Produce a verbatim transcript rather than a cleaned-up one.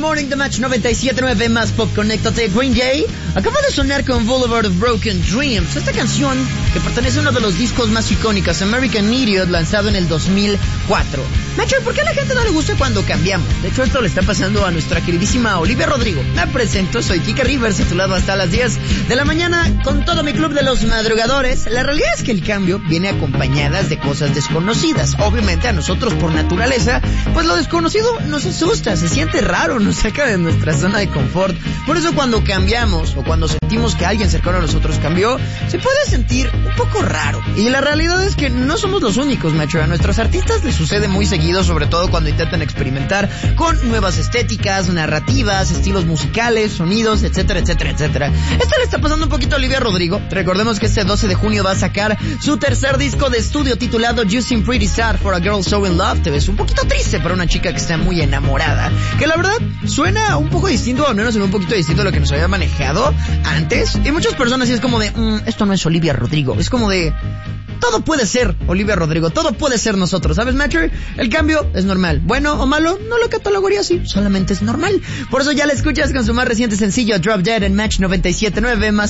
Morning de Match noventa y siete punto nueve más Pop. Conéctate. Green Day acaba de sonar con Boulevard of Broken Dreams, esta canción que pertenece a uno de los discos más icónicos, American Idiot, lanzado en el dos mil cuatro. Nacho, ¿por qué a la gente no le gusta cuando cambiamos? De hecho, esto le está pasando a nuestra queridísima Olivia Rodrigo. Me presento, soy Kika Rivers, a tu lado hasta las diez de la mañana con todo mi club de los madrugadores. La realidad es que el cambio viene acompañadas de cosas desconocidas. Obviamente a nosotros por naturaleza, pues lo desconocido nos asusta, se siente raro, nos saca de nuestra zona de confort. Por eso cuando cambiamos o cuando sentimos que alguien cercano a nosotros cambió, se puede sentir un poco raro. Y la realidad es que no somos los únicos, macho. A nuestros artistas les sucede muy seguido, sobre todo cuando intentan experimentar con nuevas estéticas, narrativas, estilos musicales, sonidos, etcétera, etcétera, etcétera. Esto le está pasando un poquito a Olivia Rodrigo. Recordemos que este doce de junio va a sacar su tercer disco de estudio titulado You Seem Pretty Sad for a Girl So In Love. Te ves un poquito triste para una chica que está muy enamorada, que la verdad suena un poco distinto, o al menos en un poquito distinto a lo que nos había manejado antes. Y muchas personas sí es como de, mmm, esto no es Olivia Rodrigo. Es como de, todo puede ser Olivia Rodrigo, todo puede ser nosotros, ¿sabes, Matcher? El cambio es normal. Bueno o malo, no lo catalogaría así, solamente es normal. Por eso ya la escuchas con su más reciente sencillo, Drop Dead, en Match noventa y siete punto nueve más